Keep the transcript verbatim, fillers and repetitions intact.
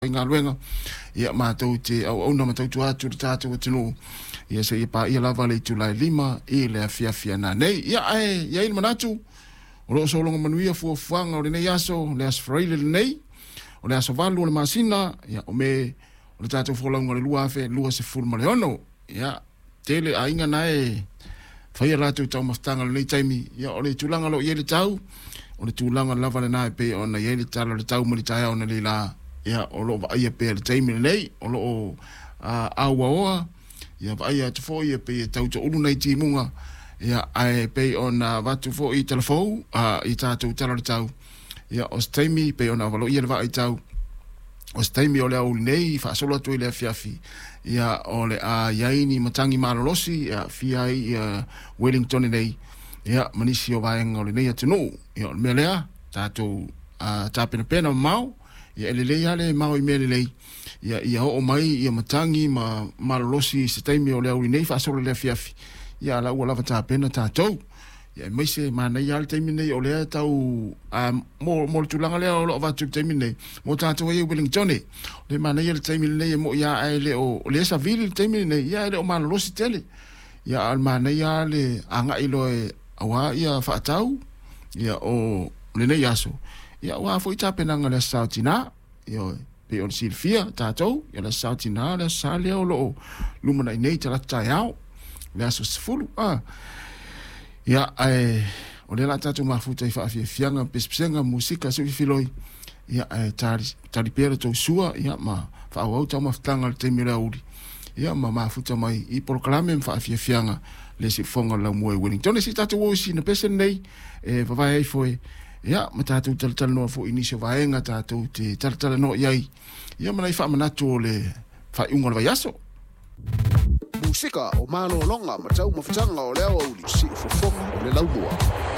ngā luenga ia mātou te au au na mātou tu atu te tātou atinu ia se ia pa ia lava le Julai lima i le afia fia na nei ia ai ia il manatu o lo so longa manuia fu fuanga o le nei aso le asfraile le nei o le aso valu o le masina ia o me o le tātou folaunga le lua afe lua se fulu maleono ia tele a inga nae whaia rātou tau maftanga le nei taimi ia o le tūlanga lo ia le tau o le tūlanga lava le nae pe o na ia le tala le tau mali taia o na le la ia o lo va ia pe le taimi nei o lo a awa oa ia va ia te fo ia pe tau to ulu nei timunga ia ai pe ona vatu fo i telefou a i tātou tala le tau ia o taimi pe ona valo ia le va i tau o taimi o le au nei fa solo tu le fiafi ia o le a yaini matangi malolosi ia fia ia Wellington nei ia manisi o vaenga o le nei atunu ia o melea tātou a tapena pena mau ia ele ia le mau i mele lei ia ia o mai ia matangi ma malolosi se taimi o le au nei fa solo le fiafi ia la ua lava tapena tātou ia mai se mana ia le taimi nei o le tau a mo mo tulanga le o lo vatu taimi nei mo tātou ia Wellington le mana ia le taimi nei mo ia ai le o le sa vili le taimi nei ia le o malolosi tele ia al mana ia le anga ilo e awa ia fa tau ia o le nei aso ia wa foi tapena ngale sautina yo pe on Silvia tatou ia la sautina la sale o lo lumana nei tala taiao le aso sfulu ah ia ai o le la tatou mafuta i fa fi fianga pespenga musika so filoi ia ai tari tari pere to sua ia ma fa o tau maftanga le temira uri ia ma mafuta mai i proclame fa fi fianga le si fonga la mo Wellington si tatou o si na pesen nei e va vai foi ia ma tātou talatala noa fo inisio vaenga tātou te talatala noa iai ia manai wha manatu o le wha iunga le vai aso Musika o mano longa ma tau mawhitanga o leo auli si ufofonga o le laumua.